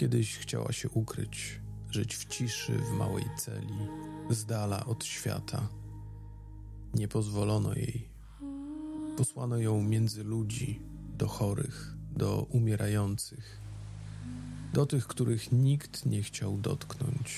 Kiedyś chciała się ukryć, żyć w ciszy, w małej celi, z dala od świata. Nie pozwolono jej. Posłano ją między ludzi, do chorych, do umierających, do tych, których nikt nie chciał dotknąć.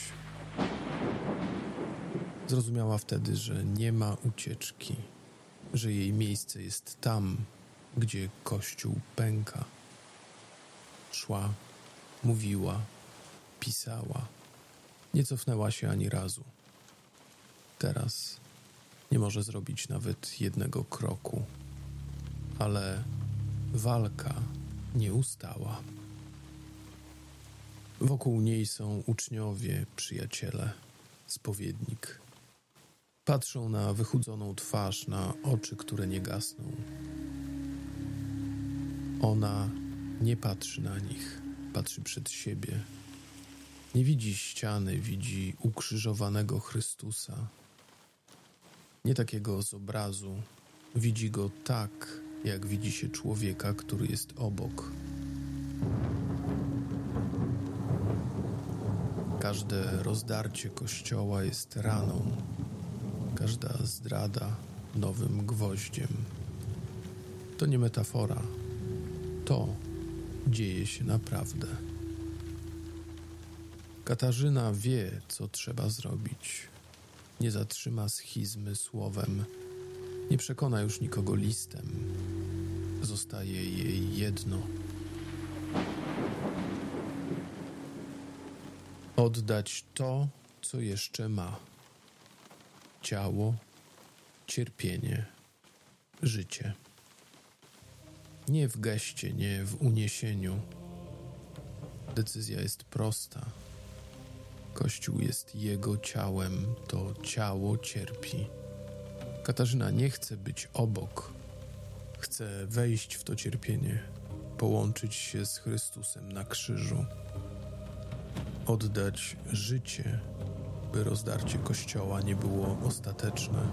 Zrozumiała wtedy, że nie ma ucieczki, że jej miejsce jest tam, gdzie Kościół pęka. Szła, mówiła, pisała. Nie cofnęła się ani razu. Teraz nie może zrobić nawet jednego kroku, ale walka nie ustała. Wokół niej są uczniowie, przyjaciele, spowiednik. Patrzą na wychudzoną twarz, na oczy, które nie gasną. Ona nie patrzy na nich, patrzy przed siebie. Nie widzi ściany, widzi ukrzyżowanego Chrystusa. Nie takiego z obrazu, widzi go tak, jak widzi się człowieka, który jest obok. Każde rozdarcie Kościoła jest raną, każda zdrada nowym gwoździem. To nie metafora, to dzieje się naprawdę. Katarzyna wie, co trzeba zrobić. Nie zatrzyma schizmy słowem, nie przekona już nikogo listem. Zostaje jej jedno. Oddać to, co jeszcze ma. Ciało, cierpienie, życie. Nie w geście, nie w uniesieniu. Decyzja jest prosta. Kościół jest jego ciałem, to ciało cierpi. Katarzyna nie chce być obok. Chce wejść w to cierpienie, połączyć się z Chrystusem na krzyżu. Oddać życie, by rozdarcie Kościoła nie było ostateczne.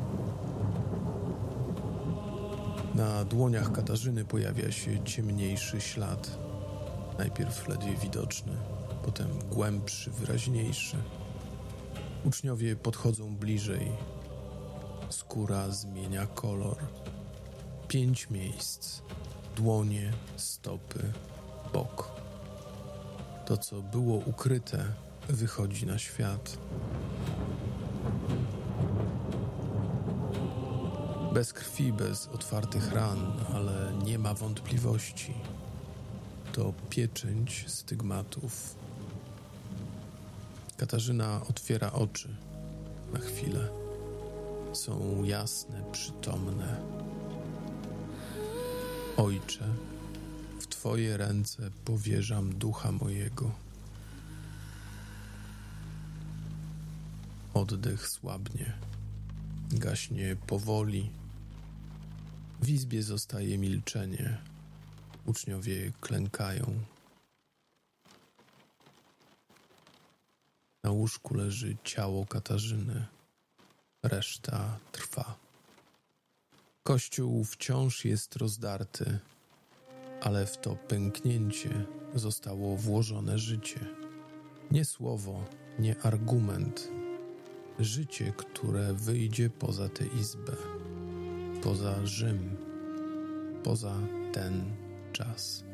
Na dłoniach Katarzyny pojawia się ciemniejszy ślad. Najpierw ledwie widoczny, potem głębszy, wyraźniejszy. Uczniowie podchodzą bliżej. Skóra zmienia kolor. 5 miejsc. Dłonie, stopy, bok. To, co było ukryte, wychodzi na świat. Bez krwi, bez otwartych ran, ale nie ma wątpliwości. To pieczęć stygmatów. Katarzyna otwiera oczy na chwilę. Są jasne, przytomne. Ojcze, w Twoje ręce powierzam ducha mojego. Oddech słabnie, gaśnie powoli. W izbie zostaje milczenie. Uczniowie klękają. Na łóżku leży ciało Katarzyny. Reszta trwa. Kościół wciąż jest rozdarty, ale w to pęknięcie zostało włożone życie. Nie słowo, nie argument. Życie, które wyjdzie poza tę izbę, poza Rzym, poza ten czas.